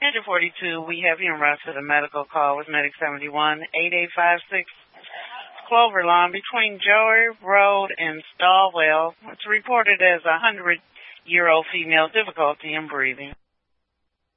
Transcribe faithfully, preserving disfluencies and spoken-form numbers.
Engine forty-two, we have you en route to the medical call with Medic seventy-one, eight eight five six Clover Lawn between Joey Road and Stallwell. It's reported as a hundred-year-old female, difficulty in breathing.